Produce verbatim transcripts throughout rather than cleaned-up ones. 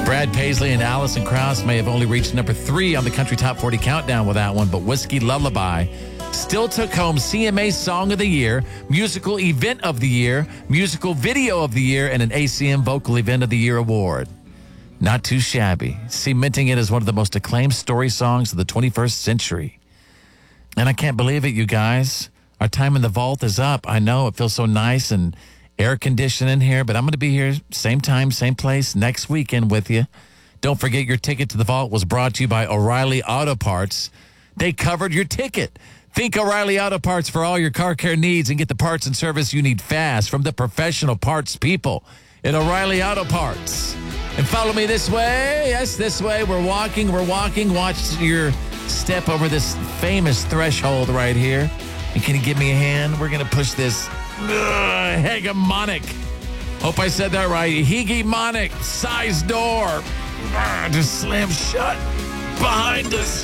Brad Paisley and Alison Krauss may have only reached number three on the Country Top forty Countdown with that one, but Whiskey Lullaby still took home C M A Song of the Year, Musical Event of the Year, Musical Video of the Year, and an A C M Vocal Event of the Year award. Not too shabby, cementing it as one of the most acclaimed story songs of the twenty-first century. And I can't believe it, you guys. Our time in the vault is up. I know it feels so nice and air conditioned in here, but I'm going to be here same time, same place next weekend with you. Don't forget your ticket to the vault was brought to you by O'Reilly Auto Parts. They covered your ticket. Think O'Reilly Auto Parts for all your car care needs and get the parts and service you need fast from the professional parts people at O'Reilly Auto Parts. And follow me this way. Yes, this way. We're walking. We're walking. Watch your step over this famous threshold right here. And can you give me a hand? We're going to push this uh, hegemonic. Hope I said that right. Hegemonic size door. Uh, just slam shut behind us.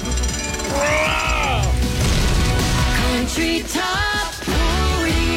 Uh. Country Top forty.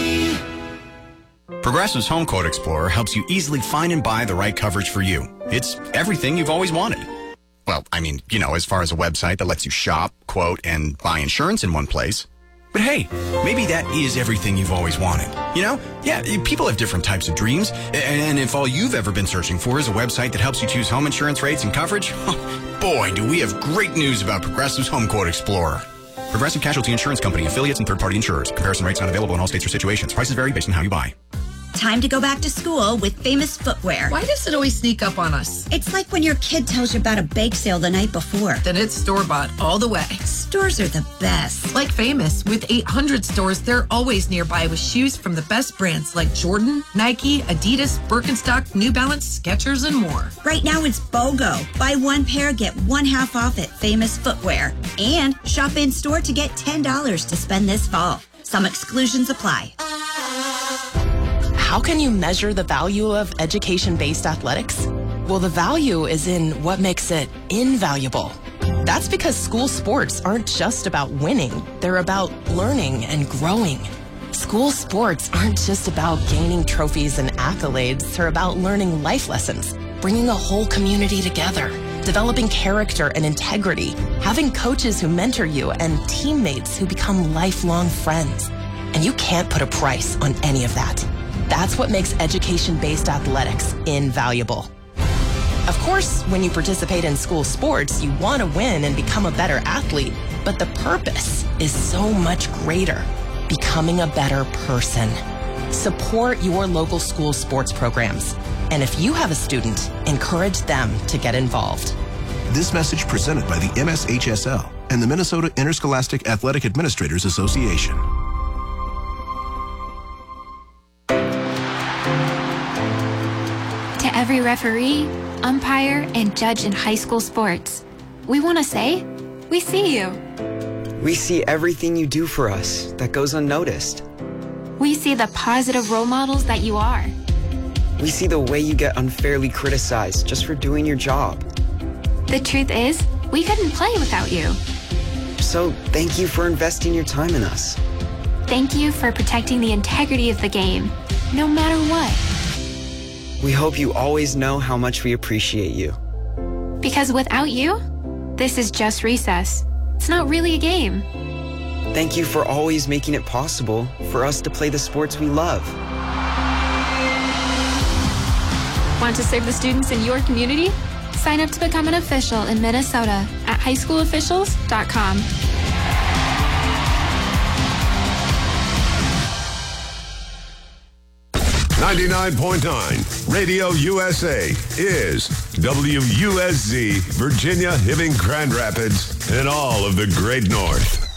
Progressive's Home Quote Explorer helps you easily find and buy the right coverage for you. It's everything you've always wanted. Well, I mean, you know, as far as a website that lets you shop, quote, and buy insurance in one place. But hey, maybe that is everything you've always wanted. You know? Yeah, people have different types of dreams. And if all you've ever been searching for is a website that helps you choose home insurance rates and coverage, boy, do we have great news about Progressive's Home Quote Explorer. Progressive Casualty Insurance Company, affiliates, and third-party insurers. Comparison rates not available in all states or situations. Prices vary based on how you buy. Time to go back to school with Famous Footwear. Why does it always sneak up on us? It's like when your kid tells you about a bake sale the night before. Then it's store-bought all the way. Stores are the best. Like Famous, with eight hundred stores, they're always nearby with shoes from the best brands like Jordan, Nike, Adidas, Birkenstock, New Balance, Skechers, and more. Right now it's BOGO. Buy one pair, get one half off at Famous Footwear. And shop in-store to get ten dollars to spend this fall. Some exclusions apply. How can you measure the value of education-based athletics? Well, the value is in what makes it invaluable. That's because school sports aren't just about winning. They're about learning and growing. School sports aren't just about gaining trophies and accolades. They're about learning life lessons, bringing a whole community together, developing character and integrity, having coaches who mentor you, and teammates who become lifelong friends. And you can't put a price on any of that. That's what makes education-based athletics invaluable. Of course, when you participate in school sports, you want to win and become a better athlete, but the purpose is so much greater, becoming a better person. Support your local school sports programs. And if you have a student, encourage them to get involved. This message presented by the M S H S L and the Minnesota Interscholastic Athletic Administrators Association. To every referee, umpire, and judge in high school sports, we want to say, we see you. We see everything you do for us that goes unnoticed. We see the positive role models that you are. We see the way you get unfairly criticized just for doing your job. The truth is, we couldn't play without you. So thank you for investing your time in us. Thank you for protecting the integrity of the game, no matter what. We hope you always know how much we appreciate you. Because without you, this is just recess. It's not really a game. Thank you for always making it possible for us to play the sports we love. Want to serve the students in your community? Sign up to become an official in Minnesota at high school officials dot com. ninety-nine point nine Radio U S A is W U S Z, Virginia, Hibbing, Grand Rapids, and all of the Great North.